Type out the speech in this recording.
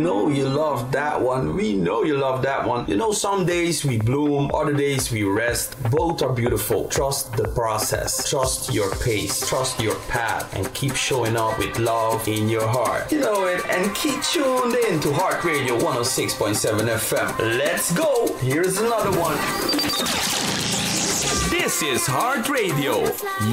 know you love that one. We know you love that one. You know, some days we bloom, other days we rest. Both are beautiful. Trust the process. Trust your pace. Trust your path. And keep showing up with love in your heart. You know it. And keep tuned in to Heart Radio 106.7 FM. Let's go. Here's another one. This is Heart Radio.